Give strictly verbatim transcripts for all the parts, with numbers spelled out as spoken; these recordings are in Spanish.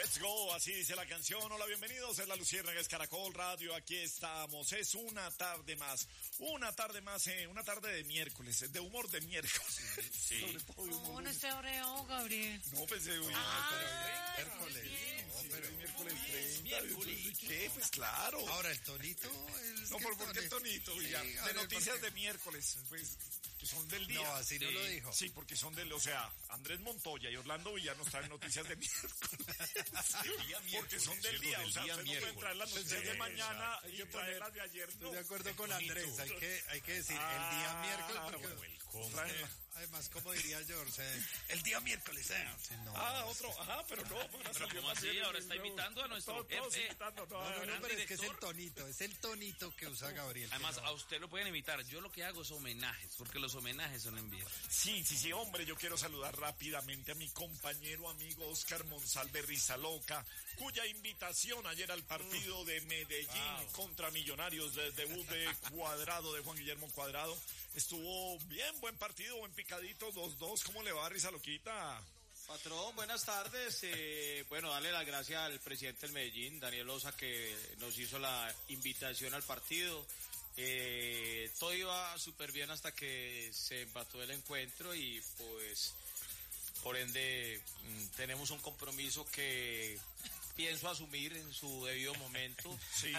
Let's go, así dice la canción. Hola, bienvenidos, es la Luciérnaga, es Caracol Radio, aquí estamos. Es una tarde más, una tarde más, eh, una tarde de miércoles, de humor de miércoles. Sí. Sobre todo de humor. No, no estoy oreado, Gabriel. No, pensé, pues, Ah, miércoles. bien. No, pero pero- miércoles treinta. Miércoles. ¿Qué? Pues claro. Ahora el tonito, el No, ¿por, ¿por qué el tonito? Sí, Ya, a de ver, noticias ¿por qué? de miércoles, pues, que son del día. No, así no Sí. lo dijo. Sí, porque son del, o sea, Andrés Montoya y Orlando Villano traen noticias de miércoles. Porque son del día, o sea, día usted no puede traer las noticias de Sí, mañana hay y que traer poner- las de ayer. Estoy No. de acuerdo con bonito. Andrés, hay que, hay que decir Ah, el día miércoles porque bueno, el con- Traen la- además, como diría George, eh, el día miércoles, eh. Sí, no, Ah, otro, ajá, pero no, van a Pero salir ¿cómo así? también Ahora el- está imitando a nuestro todos, todos jefe. imitando, no, no, no, no, gran pero es que es el director. tonito, es el tonito que usa Gabriel. que Además, no- a usted lo pueden imitar. Yo lo que hago es homenajes, porque los homenajes son enviados. Sí, sí, sí, hombre, yo quiero saludar rápidamente a mi compañero amigo Oscar Monsalve Rizaloca, cuya invitación ayer al partido de Medellín Wow. contra Millonarios, de debut de Cuadrado, de Juan Guillermo Cuadrado, estuvo bien, buen partido, buen picadito, dos dos, ¿cómo le va, Rizaloquita? Patrón, buenas tardes. Eh, bueno, darle las gracias al presidente del Medellín, Daniel Osa, que nos hizo la invitación al partido. Eh, todo iba súper bien hasta que se empató el encuentro y pues, por ende, mm, tenemos un compromiso que pienso asumir en su debido momento. Sí.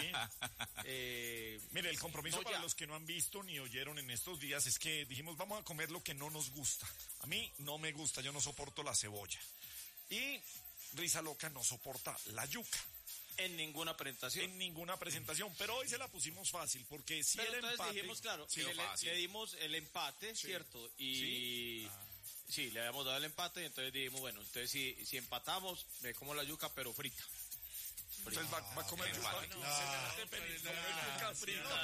Eh, Mire, el compromiso No, para ya. los que no han visto ni oyeron en estos días es que dijimos vamos a comer lo que no nos gusta. A mí no me gusta, yo no soporto la cebolla. Y Risa Loca no soporta la yuca en ninguna presentación. en ninguna presentación. Pero hoy se la pusimos fácil porque si Pero era entonces empate... dijimos, claro, Sí, que le, fácil. le dimos el empate, ¿cierto? Y sí, le habíamos dado el empate y entonces dijimos, bueno, entonces si, si empatamos, me como la yuca, pero frita. Entonces va, va a comer yuca. empate. No, semejante película, comer yuca frita.